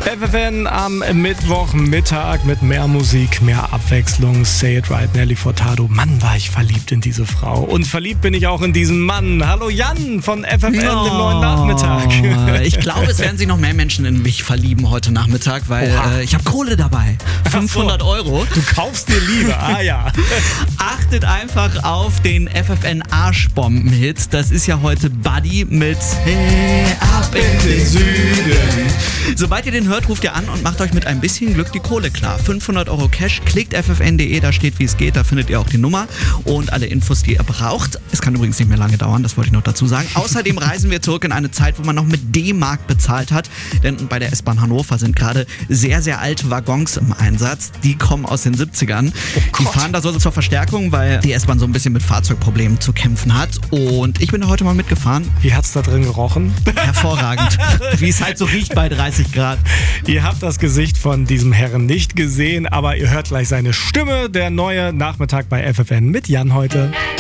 FFN am Mittwochmittag mit mehr Musik, mehr Abwechslung. Say it right, Nelly Furtado. Mann, war ich verliebt in diese Frau. Und verliebt bin ich auch in diesen Mann. Hallo Jan von FFN im neuen Nachmittag. Ich glaube, es werden sich noch mehr Menschen in mich verlieben heute Nachmittag, weil ich habe Kohle dabei. 500 €. Du kaufst dir Liebe, ja. Achtet einfach auf den FFN Arschbomben-Hit. Das ist ja heute Buddy mit Hey, ab in den Süden. Sobald ihr den hört, ruft ihr an und macht euch mit ein bisschen Glück die Kohle klar. 500 € Cash, klickt ffn.de, da steht, wie es geht, da findet ihr auch die Nummer und alle Infos, die ihr braucht. Es kann übrigens nicht mehr lange dauern, das wollte ich noch dazu sagen. Außerdem reisen wir zurück in eine Zeit, wo man noch mit D-Mark bezahlt hat, denn bei der S-Bahn Hannover sind gerade sehr, sehr alte Waggons im Einsatz. Die kommen aus den 70ern. Die fahren da so zur Verstärkung, weil die S-Bahn so ein bisschen mit Fahrzeugproblemen zu kämpfen hat. Und ich bin da heute mal mitgefahren. Wie hat's da drin gerochen? Hervorragend. Wie es halt so riecht bei 30 Grad. Ihr habt das Gesicht von diesem Herrn nicht gesehen, aber ihr hört gleich seine Stimme. Der neue Nachmittag bei FFN mit Jan heute.